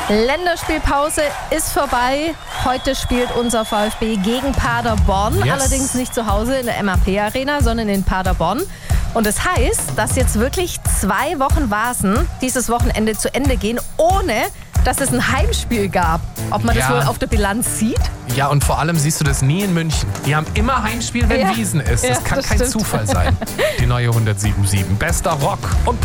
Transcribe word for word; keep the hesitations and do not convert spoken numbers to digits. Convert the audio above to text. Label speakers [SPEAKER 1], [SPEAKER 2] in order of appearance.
[SPEAKER 1] Länderspielpause ist vorbei. Heute spielt unser VfB gegen Paderborn.
[SPEAKER 2] Yes.
[SPEAKER 1] Allerdings nicht zu Hause in der M A P Arena, sondern in Paderborn. Und das heißt, dass jetzt wirklich zwei Wochen Vasen dieses Wochenende zu Ende gehen, ohne dass es ein Heimspiel gab. Ob man
[SPEAKER 2] Ja.
[SPEAKER 1] das wohl auf der Bilanz sieht?
[SPEAKER 2] Ja, und vor allem siehst du das nie in München. Die haben immer Heimspiel, wenn
[SPEAKER 1] Ja.
[SPEAKER 2] Wiesen ist. Das
[SPEAKER 1] Ja,
[SPEAKER 2] kann
[SPEAKER 1] das
[SPEAKER 2] kein
[SPEAKER 1] stimmt.
[SPEAKER 2] Zufall sein. Die neue hundertsieben Komma sieben. Bester Rock und Pop.